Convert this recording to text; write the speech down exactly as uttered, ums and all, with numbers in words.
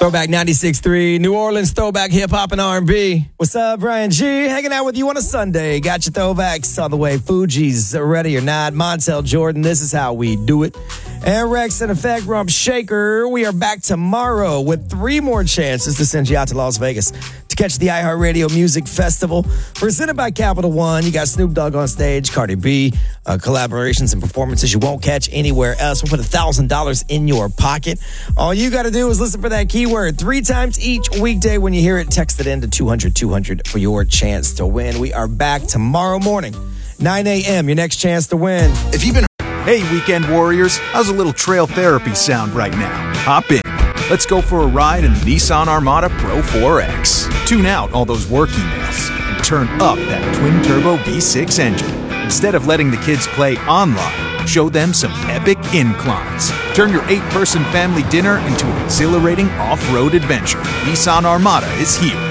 Throwback ninety-six point three, New Orleans throwback hip-hop and R and B. What's up, Brian G? Hanging out with you on a Sunday. Got your throwbacks on the way. Fuji's Ready or Not. Montel Jordan, this is how we do it. And Rex in Effect, Rump Shaker. We are back tomorrow with three more chances to send you out to Las Vegas to catch the iHeartRadio Music Festival. Presented by Capital One. You got Snoop Dogg on stage, Cardi B, uh, collaborations and performances you won't catch anywhere else. We'll put one thousand dollars in your pocket. All you got to do is listen for that keyword three times each weekday. When you hear it, text it in to two hundred two hundred for your chance to win. We are back tomorrow morning, nine a.m. Your next chance to win. If you've been... Hey, weekend warriors, how's a little trail therapy sound right now? Hop in. Let's go for a ride in the Nissan Armada Pro four X. Tune out all those work emails and turn up that twin-turbo V six engine. Instead of letting the kids play online, show them some epic inclines. Turn your eight-person family dinner into an exhilarating off-road adventure. Nissan Armada is here.